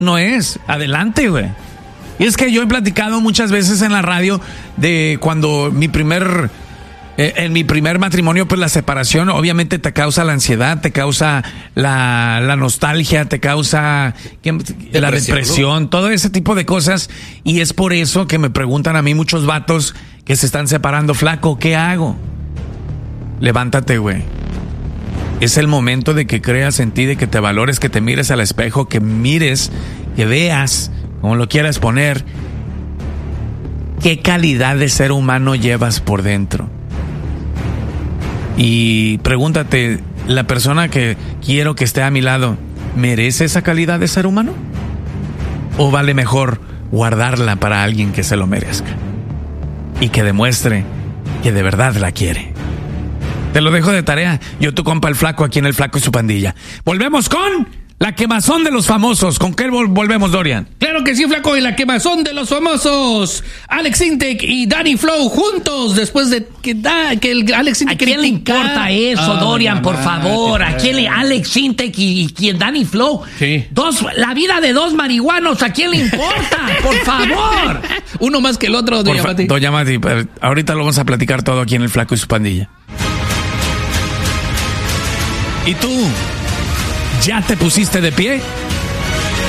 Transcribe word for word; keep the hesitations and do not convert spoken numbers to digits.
no es. Adelante, güey. Y es que yo he platicado muchas veces en la radio de cuando mi primer, eh, en mi primer matrimonio, pues la separación obviamente te causa la ansiedad, te causa la, la nostalgia, te causa ¿qué? la depresión, depresión, todo ese tipo de cosas. Y es por eso que me preguntan a mí muchos vatos que se están separando, flaco, ¿qué hago? Levántate, güey. Es el momento de que creas en ti, de que te valores, que te mires al espejo, que mires, que veas, como lo quieras poner, qué calidad de ser humano llevas por dentro. Y pregúntate, ¿la persona que quiero que esté a mi lado merece esa calidad de ser humano? ¿O vale mejor guardarla para alguien que se lo merezca y que demuestre que de verdad la quiere? Te lo dejo de tarea. Yo, tu compa el Flaco, aquí en el Flaco y su pandilla. Volvemos con la quemazón de los famosos. ¿Con qué vol- volvemos, Dorian? Claro que sí, Flaco, y la quemazón de los famosos. Alex Intec y Danny Flow juntos después de que, da, que el Alex Intec... ¿A quién le importa eso, ah, Dorian, por mamá, favor? ¿A quién le... Alex Intec y, y quién, Danny Flow? Sí. Dos, la vida de dos marihuanos, ¿a quién le importa? Por favor. Uno más que el otro, Doña Mati. Doña Mati, ahorita lo vamos a platicar todo aquí en el Flaco y su pandilla. ¿Y tú? ¿Ya te pusiste de pie?